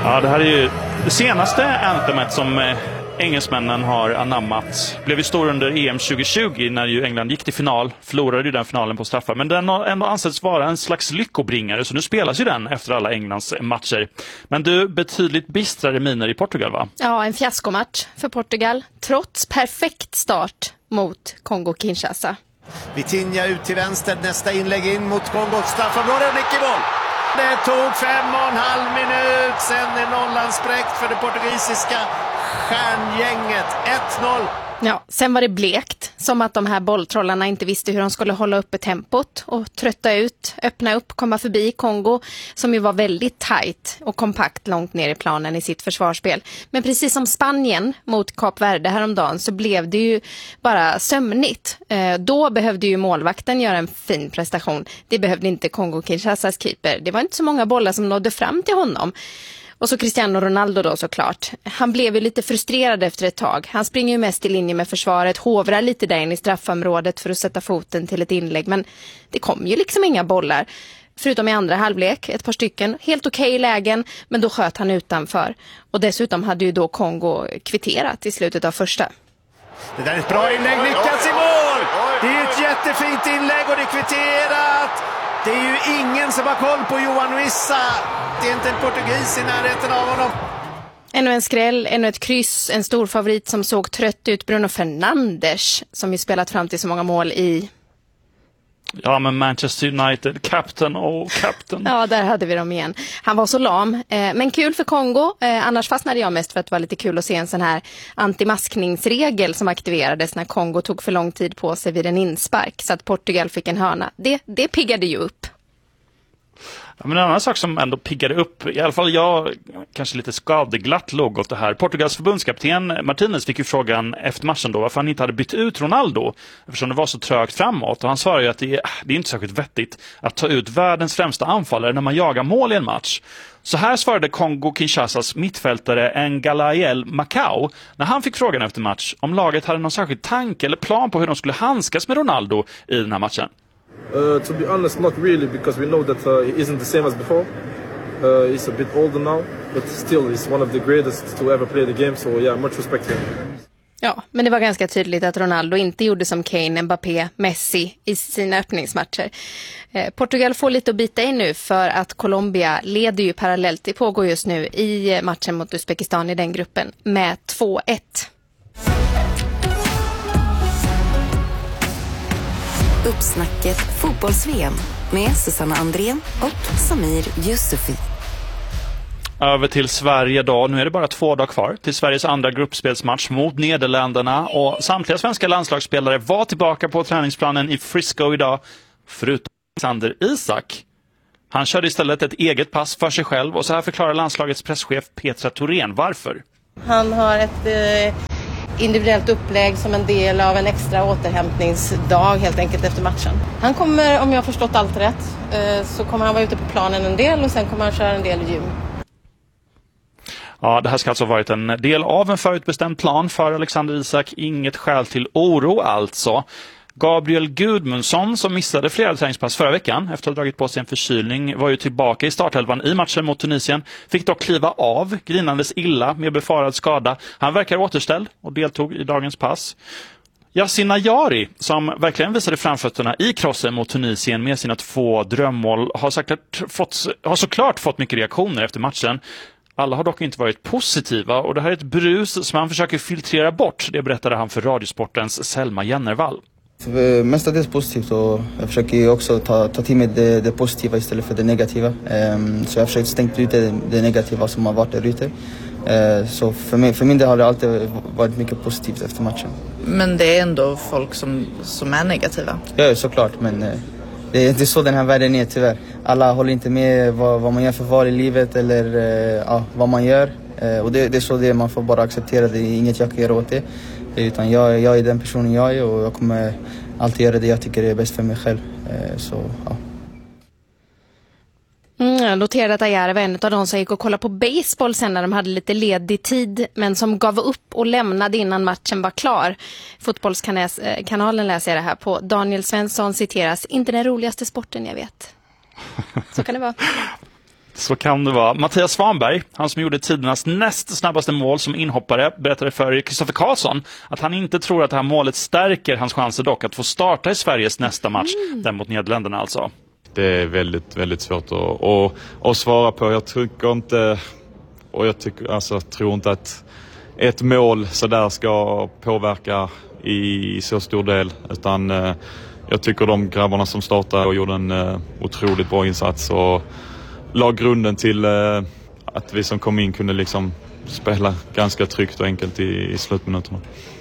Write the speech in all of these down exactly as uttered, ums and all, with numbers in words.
Ja, det här är ju det senaste anthemet som eh, engelsmännen har anammat. Blev ju stor under E M tjugo tjugo när ju England gick till final. Förlorade ju den finalen på straffar. Men den har ändå ansetts vara en slags lyckobringare. Så nu spelas ju den efter alla Englands matcher. Men du, betydligt bistrare miner i Portugal, va? Ja, en fiaskomatch för Portugal. Trots perfekt start mot Kongo-Kinshasa. Vitinha ut till vänster. Nästa inlägg in mot Kongo. Straffområde och nick i mål. Det tog fem och en halv minut. Sen är nollan spräckt för det portugisiska stjärngänget. ett noll. Ja, sen var det blekt. Som att de här bolltrollarna inte visste hur de skulle hålla uppe tempot och trötta ut, öppna upp, komma förbi Kongo som ju var väldigt tajt och kompakt långt ner i planen i sitt försvarsspel. Men precis som Spanien mot Kap Verde häromdagen så blev det ju bara sömnigt. Eh, då behövde ju målvakten göra en fin prestation. Det behövde inte Kongo-Kinshasas keeper. Det var inte så många bollar som nådde fram till honom. Och så Cristiano Ronaldo då såklart. Han blev ju lite frustrerad efter ett tag. Han springer ju mest i linje med försvaret, hovrar lite där in i straffområdet för att sätta foten till ett inlägg. Men det kom ju liksom inga bollar. Förutom i andra halvlek, ett par stycken. Helt okej lägen, men då sköt han utanför. Och dessutom hade ju då Kongo kvitterat i slutet av första. Det där är ett bra inlägg, lyckas i mål! Det är ett jättefint inlägg och det är kvitterat! Det är ju ingen som har koll på Johan Wissa. Det är inte en portugis i närheten av honom. Ännu en skräll, ännu ett kryss. En stor favorit som såg trött ut, Bruno Fernandes, som ju spelat fram till så många mål i... Ja, men Manchester United, captain och captain. Ja, där hade vi dem igen. Han var så lam, eh, men kul för Kongo. Eh, annars fastnade jag mest för att det var lite kul att se en sån här antimaskningsregel som aktiverades när Kongo tog för lång tid på sig vid en inspark. Så att Portugal fick en hörna. Det, det piggade ju upp. Ja, men en annan sak som ändå piggade upp, i alla fall jag kanske lite skadeglatt låg åt det här. Portugals förbundskapten Martinez fick ju frågan efter matchen då varför han inte hade bytt ut Ronaldo eftersom det var så trögt framåt. Och han svarade ju att det är, det är inte särskilt vettigt att ta ut världens främsta anfallare när man jagar mål i en match. Så här svarade Kongo-Kinshasas mittfältare Ngalael Macau när han fick frågan efter match om laget hade någon särskild tanke eller plan på hur de skulle handskas med Ronaldo i den här matchen. Uh, to be honest, not really, because we know that uh, he isn't the same as before. Uh, he's a bit older now, but still he's one of the greatest to ever play the game, so yeah, much respect to him. Ja, men det var ganska tydligt att Ronaldo inte gjorde som Kane, Mbappé, Messi i sina öppningsmatcher. Eh, Portugal får lite att bita i nu för att Colombia leder ju parallellt. Det pågår just nu i matchen mot Uzbekistan i den gruppen med två ett. Uppsnacket fotbolls-V M med Susanna Andrén och Samir Yusufi. Över till Sverige då. Nu är det bara två dagar kvar till Sveriges andra gruppspelsmatch mot Nederländerna. Och samtliga svenska landslagsspelare var tillbaka på träningsplanen i Frisco idag. Förutom Alexander Isak. Han körde istället ett eget pass för sig själv. Och så här förklarar landslagets presschef Petra Thorén varför. Han har ett... Eh... individuellt upplägg som en del av en extra återhämtningsdag helt enkelt efter matchen. Han kommer, om jag har förstått allt rätt, så kommer han vara ute på planen en del och sen kommer han köra en del gym. Ja, det här ska alltså ha varit en del av en förutbestämd plan för Alexander Isak. Inget skäl till oro alltså. Gabriel Gudmundsson, som missade flera träningspass förra veckan efter att ha dragit på sig en förkylning, var ju tillbaka i startelvan i matchen mot Tunisien. Fick dock kliva av, grinandes illa med befarad skada. Han verkar återställd och deltog i dagens pass. Yasin Ayari, som verkligen visade framfötterna i krossen mot Tunisien med sina två drömmål, har, säkert fått, har såklart fått mycket reaktioner efter matchen. Alla har dock inte varit positiva och det här är ett brus som han försöker filtrera bort. Det berättade han för Radiosportens Selma Jennervall. Mestadels positivt och jag försöker också ta, ta till mig det, det positiva istället för det negativa. Um, så jag har försökt stänga ut det, det negativa som har varit där ute. Uh, så för, mig, för min del har det alltid varit mycket positivt efter matchen. Men det är ändå folk som, som är negativa? Ja, såklart. Men uh, det är inte så den här världen är tyvärr. Alla håller inte med vad, vad man gör för val i livet eller uh, ja, vad man gör. Uh, och det, det är så det man får bara acceptera. Det är inget jag kan göra åt det. Utan jag, jag är den personen jag är och jag kommer alltid göra det jag tycker är bäst för mig själv. Så, ja. Mm, jag noterade att Ayari var en av de som gick och kollade på baseball sen när de hade lite ledig tid, men som gav upp och lämnade innan matchen var klar. Fotbollskanalen läser jag det här på. Daniel Svensson citeras: inte den roligaste sporten jag vet. Så kan det vara. Så kan det vara. Mattias Svanberg, han som gjorde tidernas näst snabbaste mål som inhoppare, berättade för Kristoffer Karlsson att han inte tror att det här målet stärker hans chanser dock att få starta i Sveriges nästa match, mm. den mot Nederländerna alltså. Det är väldigt, väldigt svårt att, att, att svara på. Jag tycker inte, och jag tycker, alltså, tror inte att ett mål så där ska påverka i så stor del, utan eh, jag tycker de grabbarna som startade och gjorde en eh, otroligt bra insats och la grunden till eh, att vi som kom in kunde liksom spela ganska tryggt och enkelt i, i slutminuterna.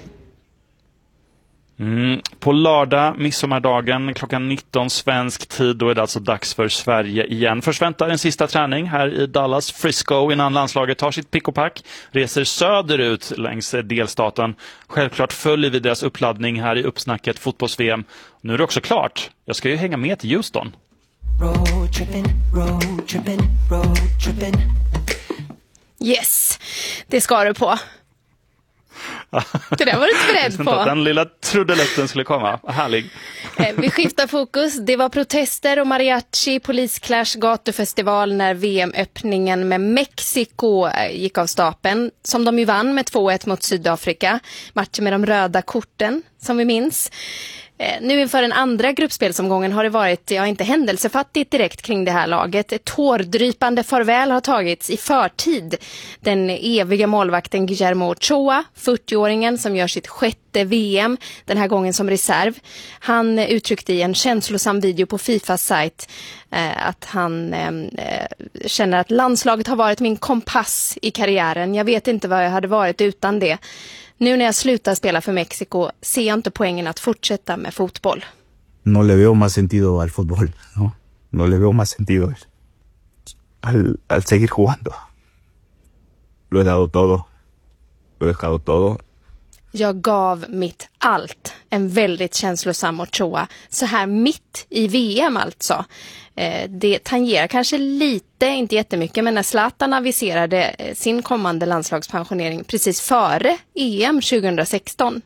Mm. På lördag, midsommardagen, klockan nitton svensk tid, då är det alltså dags för Sverige igen. Först väntar en sista träning här i Dallas, Frisco, innan landslaget tar sitt pick och pack, reser söderut längs delstaten. Självklart följer vi deras uppladdning här i uppsnacket fotbolls-V M. Nu är det också klart, jag ska ju hänga med till Houston. Road trippin', road trippin', road trippin'. Yes, det ska du på. Det där var du inte beredd på. Att den lilla trudelutten skulle komma. Härlig. Vi skiftar fokus. Det var protester och mariachi, polisclash, gatufestival när V M-öppningen med Mexiko gick av stapeln. Som de ju vann med två ett mot Sydafrika. Matchen med de röda korten, som vi minns. Nu inför den andra gruppspelsomgången har det varit, ja, inte händelsefattigt direkt kring det här laget. Ett tårdrypande farväl har tagits i förtid. Den eviga målvakten Guillermo Ochoa, fyrtioåringen som gör sitt sjätte V M, den här gången som reserv. Han uttryckte i en känslosam video på Fifas sajt eh, att han eh, känner att landslaget har varit min kompass i karriären. Jag vet inte vad jag hade varit utan det. Nu när jag slutar spela för Mexiko ser jag inte poängen att fortsätta med fotboll. No le veo más sentido al fútbol, no. No le veo más sentido al, al seguir jugando. Lo he dado todo. Lo he dejado todo. Jag gav mitt allt. En väldigt känslosam Ochoa. Så här mitt i V M alltså. Eh, det tangerar kanske lite, inte jättemycket, men när Zlatan aviserade sin kommande landslagspensionering precis före E M tjugohundrasexton.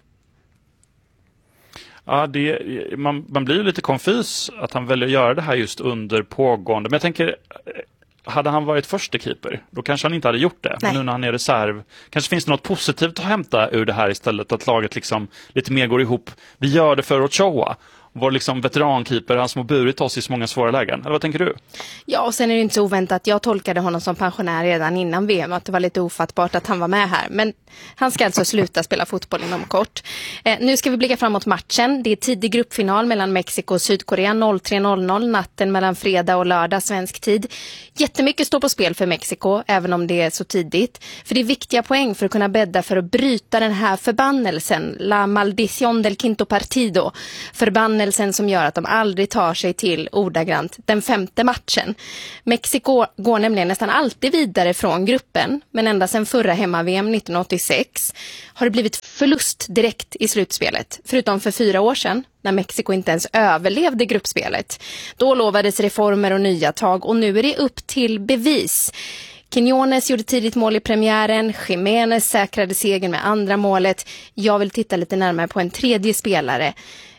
Ja, det, man, man blir ju lite konfys att han väljer att göra det här just under pågående. Men jag tänker, hade han varit första keeper, då kanske han inte hade gjort det. Men nu när han är reserv, kanske finns det något positivt att hämta ur det här istället. Att laget liksom lite mer går ihop. Vi gör det för Ochoa. Var liksom veterankeeper, han som har burit oss i så många svåra lägen. Eller vad tänker du? Ja, och sen är det inte så oväntat. Jag tolkade honom som pensionär redan innan V M, att det var lite ofattbart att han var med här. Men han ska alltså sluta spela fotboll inom kort. Eh, nu ska vi blicka framåt matchen. Det är tidig gruppfinal mellan Mexiko och Sydkorea tre noll noll natten mellan fredag och lördag svensk tid. Jättemycket står på spel för Mexiko, även om det är så tidigt. För det är viktiga poäng för att kunna bädda för att bryta den här förbannelsen. La maldición del quinto partido. Förbannelsen som gör att de aldrig tar sig till ordagrant den femte matchen. Mexiko går nämligen nästan alltid vidare från gruppen, men ända sedan förra hemma-V M nittonhundraåttiosex har det blivit förlust direkt i slutspelet. Förutom för fyra år sedan, när Mexiko inte ens överlevde gruppspelet. Då lovades reformer och nya tag, och nu är det upp till bevis. Quiñones gjorde tidigt mål i premiären. Jiménez säkrade segern med andra målet. Jag vill titta lite närmare på en tredje spelare.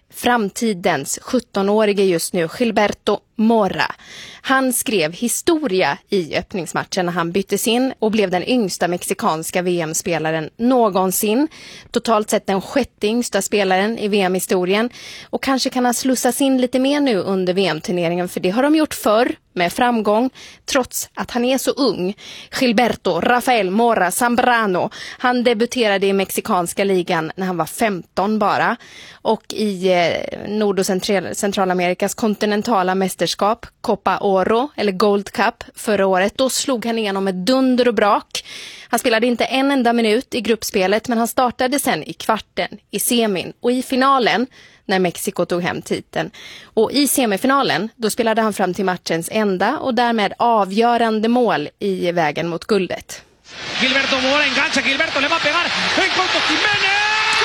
Framtidens sjuttonårige just nu, Gilberto Mora. Han skrev historia i öppningsmatchen när han byttes in och blev den yngsta mexikanska V M-spelaren någonsin. Totalt sett den sjätte yngsta spelaren i V M-historien. Och kanske kan han slussas in lite mer nu under V M-turneringen, för det har de gjort förr med framgång, trots att han är så ung. Gilberto Rafael Mora Zambrano, han debuterade i mexikanska ligan när han var femton bara. Och i eh, Nord- och Central- Centralamerikas kontinentala mästerskap, Copa Oro eller Gold Cup förra året, då slog han igenom ett dunder och brak. Han spelade inte en enda minut i gruppspelet, men han startade sen i kvarten, i semin och i finalen när Mexiko tog hem titeln. Och i semifinalen, då spelade han fram till matchens enda och därmed avgörande mål i vägen mot guldet. Gilberto Mora engancha, Gilberto le va a pegar, en corto Jiménez!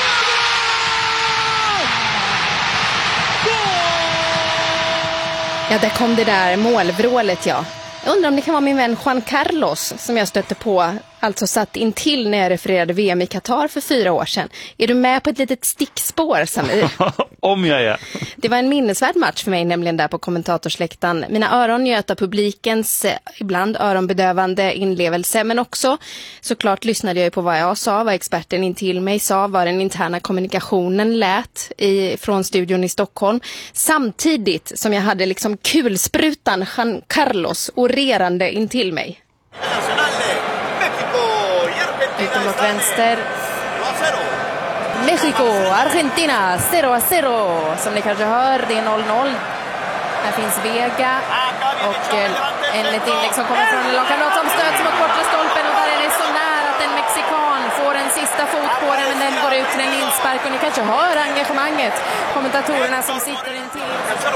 Ja, där kom det där målvrålet, ja. Jag undrar om det kan vara min vän Juan Carlos som jag stötte på alltså satt in till när jag refererade V M i Qatar för fyra år sedan. Är du med på ett litet stickspår, Samir? Om jag är. Det var en minnesvärd match för mig, nämligen där på kommentatorsläktaren. Mina öron njöt av publikens eh, ibland öronbedövande inlevelse, men också såklart lyssnade jag på vad jag sa, vad experten intill mig sa, vad den interna kommunikationen lät i, från studion i Stockholm. Samtidigt som jag hade liksom kulsprutan Juan Carlos orerande intill mig. Utom mot vänster. Mexico, Argentina, noll a noll. Som ni kanske hör, det är noll noll. Här finns Vega och en ett inlägg som kommer från en lagkamrat som stöts mot bortre stolpen, och där är det så nära att en mexikan får en sista fot på den, men den går ut till en inspark, och ni kanske hör engagemanget. Kommentatorerna som sitter intill.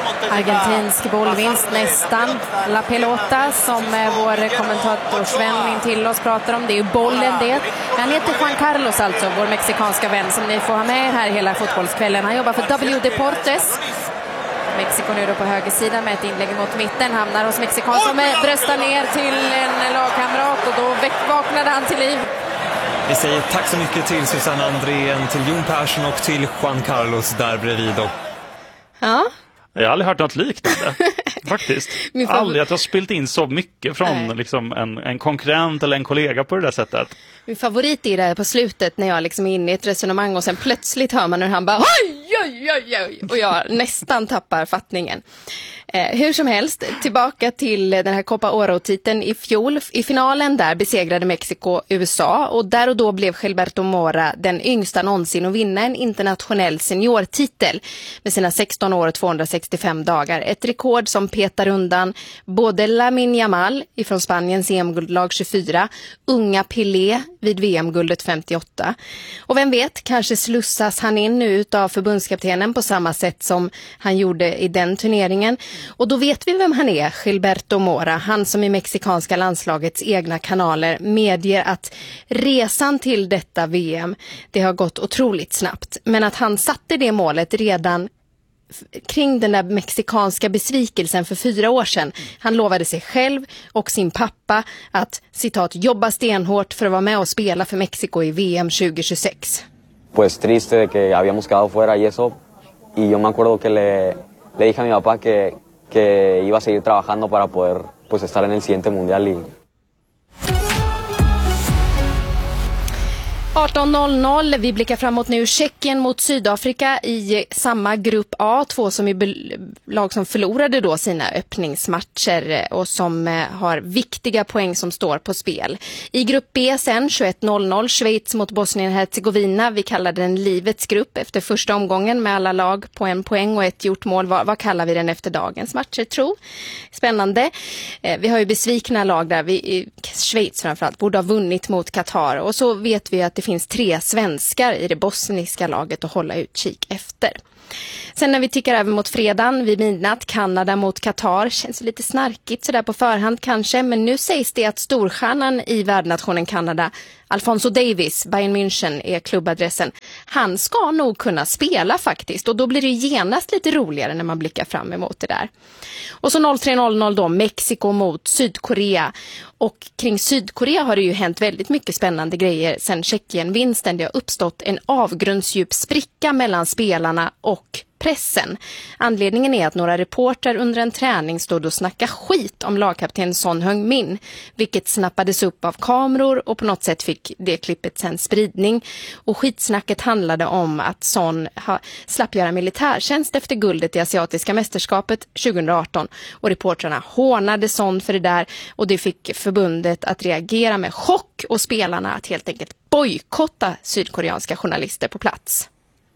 Argentinsk bollvinst nästan. La Pelota, som vår kommentatorsvän intill oss pratar om, det är ju bollen det. Han heter Juan Carlos alltså, vår mexikanska vän som ni får ha med här hela fotbollskvällen. Han jobbar för W Deportes. Mexiko nu då på högersidan med ett inlägg mot mitten, hamnar hos mexikan som bröstar ner till en lagkamrat, och då vaknade han till liv. Vi säger tack så mycket till Susanne Andrén, till Jon Persson och till Juan Carlos där bredvid. Och... Ja. Jag har aldrig hört något liknande, faktiskt. Favor- aldrig att jag har spilt in så mycket från liksom, en, en konkurrent eller en kollega på det där sättet. Min favorit är det på slutet när jag liksom är inne i ett resonemang och sen plötsligt hör man hur han bara oj, oj, oj, oj, och jag nästan tappar fattningen. Eh, hur som helst, tillbaka till den här Copa Oro-titeln i fjol. I finalen där besegrade Mexiko U S A, och där och då blev Gilberto Mora den yngsta någonsin att vinna en internationell seniortitel med sina sexton år och tvåhundrasextiofem dagar. Ett rekord som petar undan både Lamine Yamal ifrån Spaniens E M-guldlag tjugofyra, unga Pelé vid V M-guldet femtioåtta. Och vem vet, kanske slussas han in nu utav förbundskaptenen på samma sätt som han gjorde i den turneringen. Och då vet vi vem han är, Gilberto Mora, han som i mexikanska landslagets egna kanaler medger att resan till detta V M, det har gått otroligt snabbt. Men att han satte det målet redan kring den där mexikanska besvikelsen för fyra år sedan. Han lovade sig själv och sin pappa att, citat, jobba stenhårt för att vara med och spela för Mexiko i V M tjugohundratjugosex. Pues triste de que habíamos quedado fuera y eso. Y yo me acuerdo que le, le dije a mi papá que, que iba a seguir trabajando para poder pues, estar en el siguiente mundial. Y... arton noll noll, vi blickar framåt nu. Tjeckien mot Sydafrika i samma grupp A, två som är lag som förlorade då sina öppningsmatcher och som har viktiga poäng som står på spel. I grupp B sen tjugoett noll noll, Schweiz mot Bosnien-Hercegovina. Vi kallar den livets grupp efter första omgången med alla lag på en poäng och ett gjort mål. Vad, vad kallar vi den efter dagens matcher, tro? Spännande. Eh, vi har ju besvikna lag där. Vi, Schweiz framförallt borde ha vunnit mot Qatar, och så vet vi att det finns tre svenskar i det bosniska laget att hålla utkik efter. Sen när vi tittar över mot fredagen vid midnatt, Kanada mot Qatar, känns lite snarkigt sådär på förhand kanske, men nu sägs det att storstjärnan i värdnationen Kanada, Alphonso Davies, Bayern München är klubbadressen, han ska nog kunna spela faktiskt, och då blir det genast lite roligare när man blickar fram emot det där. Och så noll tre noll noll då, Mexiko mot Sydkorea, och kring Sydkorea har det ju hänt väldigt mycket spännande grejer sen Tjeckien-vinsten. Det har uppstått en avgrundsdjup spricka mellan spelarna och pressen. Anledningen är att några reportrar under en träning stod och snackade skit om lagkapten Son Heung-min, vilket snappades upp av kameror, och på något sätt fick det klippet sen spridning. Och skitsnacket handlade om att Son ha, slapp göra militärtjänst efter guldet i asiatiska mästerskapet tjugohundraarton, och reportrarna hånade Son för det där, och det fick förbundet att reagera med chock och spelarna att helt enkelt bojkotta sydkoreanska journalister på plats.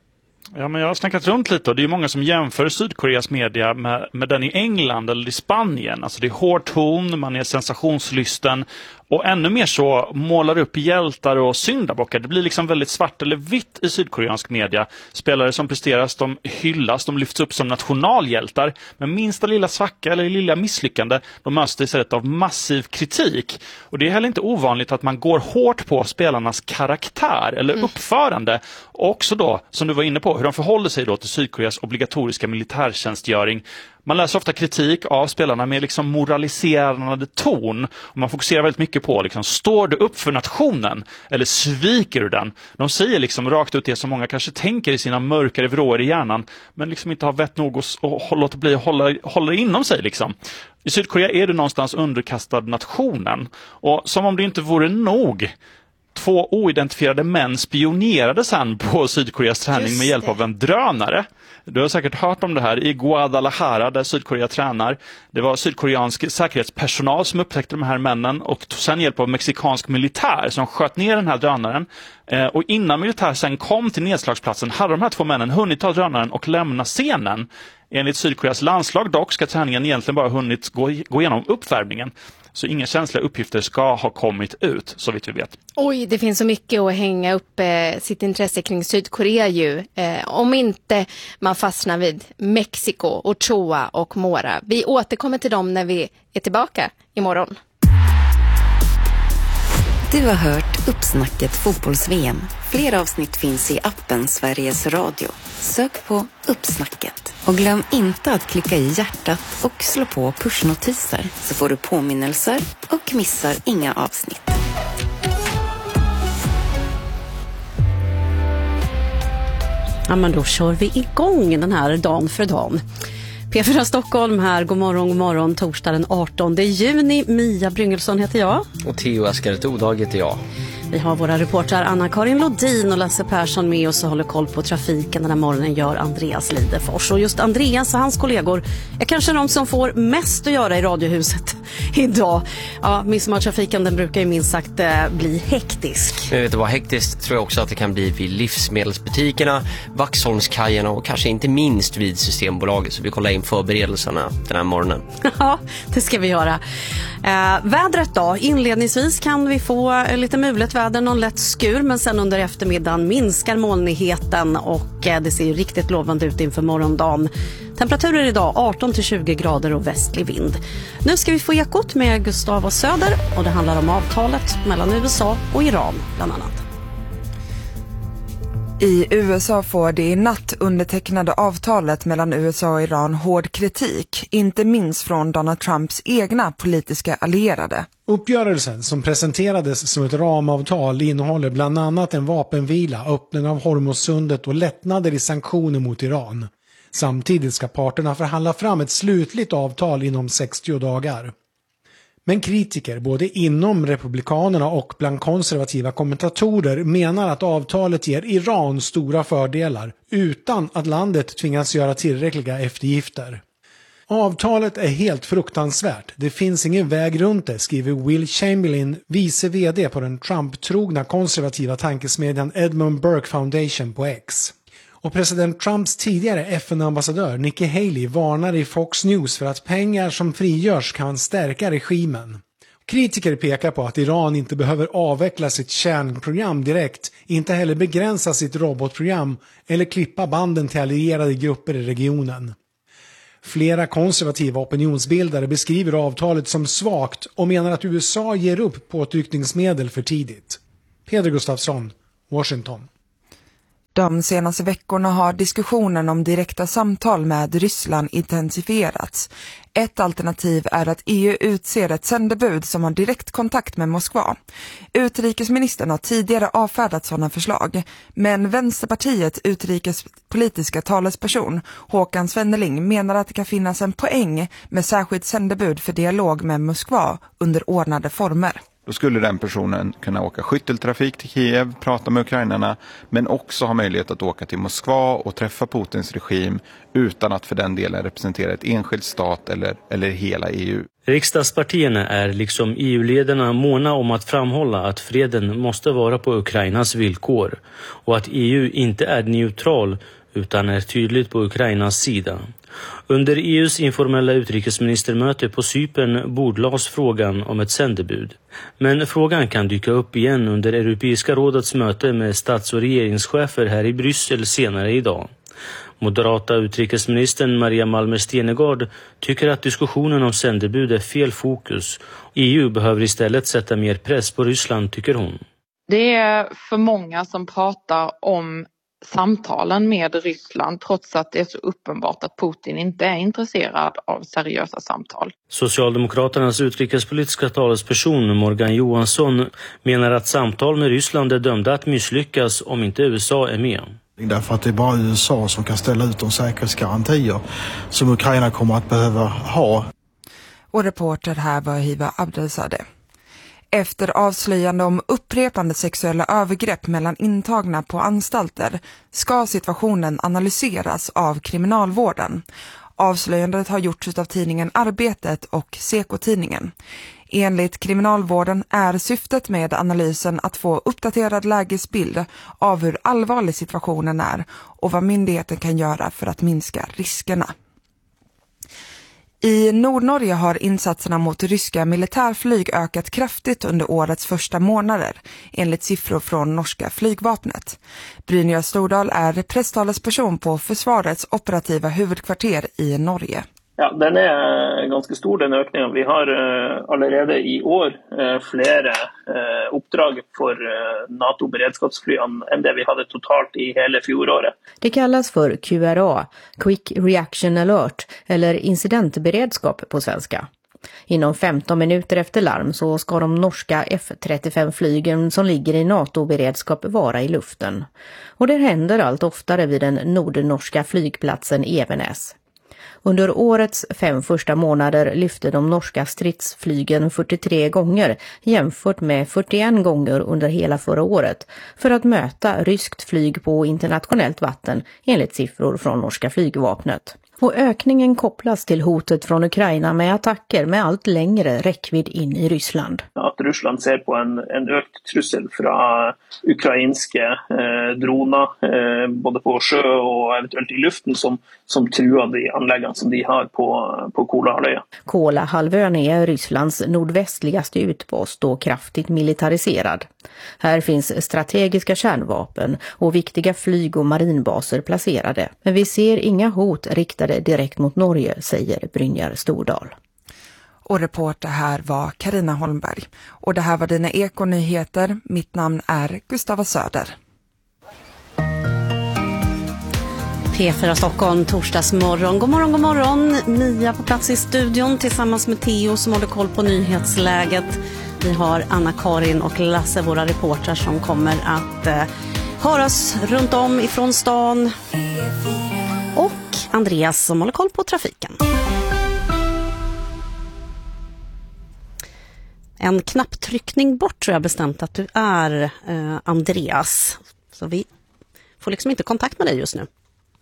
Ja, men jag har snackat runt lite, och det är många som jämför Sydkoreas media med, med den i England eller i Spanien. Alltså det är hård ton, man är sensationslysten, och ännu mer så målar upp hjältar och syndabockar. Det blir liksom väldigt svart eller vitt i sydkoreansk media. Spelare som presteras, de hyllas, de lyfts upp som nationalhjältar. Men minsta lilla svacka eller lilla misslyckande, de möts istället av massiv kritik. Och det är heller inte ovanligt att man går hårt på spelarnas karaktär eller uppförande. Och också då, som du var inne på, på hur de förhåller sig då till Sydkoreas obligatoriska militärtjänstgöring. Man läser ofta kritik av spelarna med liksom moraliserande ton. Och man fokuserar väldigt mycket på, liksom, står du upp för nationen eller sviker du den? De säger liksom rakt ut det som många kanske tänker i sina mörkare vrår i hjärnan, men liksom inte har vett nog att låta bli att hålla, hålla inom sig. Liksom. I Sydkorea är du någonstans underkastad nationen. Och som om det inte vore nog, två oidentifierade män spionerade sen på Sydkoreas träning med hjälp av en drönare. Du har säkert hört om det här i Guadalajara där Sydkorea tränar. Det var sydkoreansk säkerhetspersonal som upptäckte de här männen och tog sen hjälp av mexikansk militär som sköt ner den här drönaren. Eh, och innan militär sen kom till nedslagsplatsen hade de här två männen hunnit ta drönaren och lämna scenen. Enligt Sydkoreas landslag dock ska träningen egentligen bara hunnit gå, gå igenom uppvärmningen. Så inga känsliga uppgifter ska ha kommit ut, så vitt vi vet. Oj, det finns så mycket att hänga upp eh, sitt intresse kring Sydkorea ju. Eh, om inte man fastnar vid Mexiko, Ochoa och Mora. Vi återkommer till dem när vi är tillbaka imorgon. Du har hört Uppsnacket fotbolls-V M. Fler avsnitt finns i appen Sveriges Radio. Sök på Uppsnacket. Och glöm inte att klicka i hjärtat och slå på pushnotiser så får du påminnelser och missar inga avsnitt. Ja, men då kör vi igång den här dagen för dagen. P fyra Stockholm här, god morgon, god morgon, torsdag den artonde juni. Mia Bryngelsson heter jag. Och Theo Askaret Odag heter jag. Vi har våra reportrar Anna-Karin Lodin och Lasse Persson med oss och håller koll på trafiken den här morgonen gör Andreas Lidefors. Och just Andreas och hans kollegor är kanske de som får mest att göra i Radiohuset idag. Ja, midsommartrafiken den brukar ju minst sagt eh, bli hektisk. Men vet du vad, hektiskt tror jag också att det kan bli vid livsmedelsbutikerna, Vaxholmskajerna och kanske inte minst vid Systembolaget. Så vi kollar in förberedelserna den här morgonen. Ja, det ska vi göra. Eh, vädret då, inledningsvis kan vi få lite mulet väder, någon lätt skur, men sen under eftermiddagen minskar molnigheten och eh, det ser ju riktigt lovande ut inför morgondagen. Temperaturer idag arton till tjugo grader och västlig vind. Nu ska vi få ekot med Gustav och Söder och det handlar om avtalet mellan U S A och Iran bland annat. I U S A får det i natt undertecknade avtalet mellan U S A och Iran hård kritik, inte minst från Donald Trumps egna politiska allierade. Uppgörelsen som presenterades som ett ramavtal innehåller bland annat en vapenvila, öppning av Hormuzsundet och lättnader i sanktioner mot Iran. Samtidigt ska parterna förhandla fram ett slutligt avtal inom sextio dagar. Men kritiker både inom republikanerna och bland konservativa kommentatorer menar att avtalet ger Iran stora fördelar utan att landet tvingas göra tillräckliga eftergifter. Avtalet är helt fruktansvärt. Det finns ingen väg runt det, skriver Will Chamberlain, vice vd på den Trump-trogna konservativa tankesmedjan Edmund Burke Foundation på X. Och president Trumps tidigare F N-ambassadör Nikki Haley varnar i Fox News för att pengar som frigörs kan stärka regimen. Kritiker pekar på att Iran inte behöver avveckla sitt kärnprogram direkt, inte heller begränsa sitt robotprogram eller klippa banden till allierade grupper i regionen. Flera konservativa opinionsbildare beskriver avtalet som svagt och menar att U S A ger upp påtryckningsmedel för tidigt. Peder Gustafsson, Washington. De senaste veckorna har diskussionen om direkta samtal med Ryssland intensifierats. Ett alternativ är att E U utser ett sändebud som har direkt kontakt med Moskva. Utrikesministern har tidigare avfärdat sådana förslag, men Vänsterpartiets utrikespolitiska talesperson Håkan Svenneling menar att det kan finnas en poäng med särskilt sändebud för dialog med Moskva under ordnade former. Då skulle den personen kunna åka skytteltrafik till Kiev, prata med ukrainarna, men också ha möjlighet att åka till Moskva och träffa Putins regim utan att för den delen representera ett enskilt stat eller, eller hela E U. Riksdagspartierna är liksom E U-ledarna måna om att framhålla att freden måste vara på Ukrainas villkor och att E U inte är neutral utan är tydligt på Ukrainas sida. Under E U:s informella utrikesministermöte på Cypern bordlades frågan om ett sändebud. Men frågan kan dyka upp igen under Europeiska rådets möte med stats- och regeringschefer här i Bryssel senare idag. Moderata utrikesministern Maria Malmer Stenergard tycker att diskussionen om sändebud är fel fokus. E U behöver istället sätta mer press på Ryssland, tycker hon. Det är för många som pratar om samtalen med Ryssland trots att det är så uppenbart att Putin inte är intresserad av seriösa samtal. Socialdemokraternas utrikespolitiska talesperson Morgan Johansson menar att samtal med Ryssland är dömda att misslyckas om inte U S A är med. Därför att det är bara U S A som kan ställa ut de säkerhetsgarantier som Ukraina kommer att behöva ha. Och reporter här var Hiva Abdelzadeh. Efter avslöjande om upprepande sexuella övergrepp mellan intagna på anstalter ska situationen analyseras av kriminalvården. Avslöjandet har gjorts av tidningen Arbetet och Seko-tidningen. Enligt kriminalvården är syftet med analysen att få uppdaterad lägesbild av hur allvarlig situationen är och vad myndigheten kan göra för att minska riskerna. I Nordnorge har insatserna mot ryska militärflyg ökat kraftigt under årets första månader, enligt siffror från norska flygvapnet. Brynjar Stordal är presstalesperson på försvarets operativa huvudkvarter i Norge. Ja, den är ganska stor, den ökningen. Vi har uh, allerede i år uh, flera uh, uppdrag för uh, NATO-beredskapsflygen än det vi hade totalt i hela fjolåret. Det kallas för Q R A, Quick Reaction Alert, eller incidentberedskap på svenska. Inom femton minuter efter larm så ska de norska F trettiofem-flygen som ligger i NATO-beredskap vara i luften. Och det händer allt oftare vid den nordnorska flygplatsen Evenes. Under årets fem första månader lyfte de norska stridsflygen fyrtiotre gånger jämfört med fyrtioen gånger under hela förra året för att möta ryskt flyg på internationellt vatten enligt siffror från norska flygvapnet. Och ökningen kopplas till hotet från Ukraina med attacker med allt längre räckvidd in i Ryssland. Att Ryssland ser på en, en ökt trussel från ukrainska eh, droner eh, både på sjö och eventuellt i luften som, som truar de anläggningar som de har på, på Kolahalvön. Kolahalvön är Rysslands nordvästligaste utpost och kraftigt militariserad. Här finns strategiska kärnvapen och viktiga flyg- och marinbaser placerade. Men vi ser inga hot riktade direkt mot Norge, säger Brynjar Stordal. Och reporter här var Carina Holmberg. Och det här var dina ekonyheter. Mitt namn är Gustava Söder. P fyra Stockholm, torsdagsmorgon. God morgon, god morgon. Mia på plats i studion tillsammans med Theo som håller koll på nyhetsläget. Vi har Anna-Karin och Lasse, våra reportrar, som kommer att eh, höras runt om ifrån stan. Och Andreas som håller koll på trafiken. En knapptryckning bort tror jag bestämt att du är, eh, Andreas. Så vi får liksom inte kontakt med dig just nu.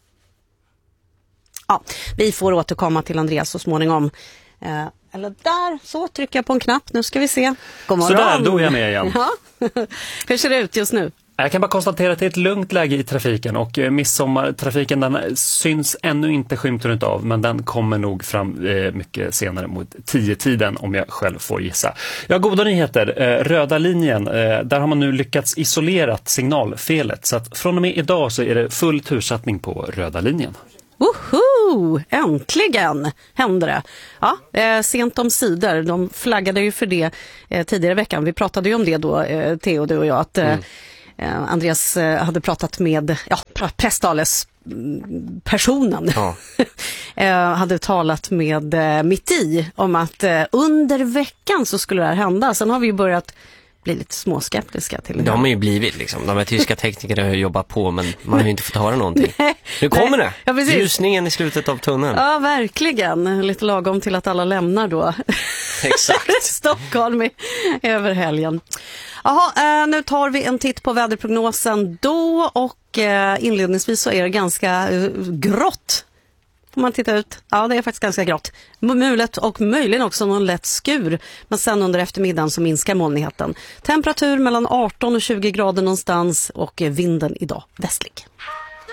Ja, vi får återkomma till Andreas så småningom. Eh, eller där, så trycker jag på en knapp. Nu ska vi se. God morgon. Så där, då är jag med igen. Ja. Hur ser det ut just nu? Jag kan bara konstatera att det är ett lugnt läge i trafiken och midsommartrafiken den syns ännu inte skymten av, men den kommer nog fram eh, mycket senare mot tio-tiden om jag själv får gissa. Ja, goda nyheter. Eh, röda linjen, eh, där har man nu lyckats isolera signalfelet, så att från och med idag så är det full tursatsning på röda linjen. Woho! Äntligen hände det. Ja, eh, sent om sidor. De flaggade ju för det eh, tidigare i veckan. Vi pratade ju om det då, eh, Theo, du och jag, att eh, mm. Andreas eh, hade pratat med ja, presstalets personen. Ja. eh, hade talat med eh, mitt i om att eh, under veckan så skulle det här hända. Sen har vi ju börjat bli lite småskeptiska till det. De har ju blivit liksom. De här tyska teknikerna har jobbat på, men man har ju inte fått höra någonting. Nej, nu kommer nej. det. Ja, ljusningen i slutet av tunneln. Ja, verkligen. Lite lagom till att alla lämnar då. Exakt. Stockholm i, över helgen. Jaha, eh, nu tar vi en titt på väderprognosen då, och eh, inledningsvis så är det ganska eh, grått. Får man titta ut? Ja, det är faktiskt ganska grått. Mulet och möjligen också någon lätt skur. Men sen under eftermiddagen så minskar molnigheten. Temperatur mellan arton och tjugo grader någonstans och vinden idag västlig.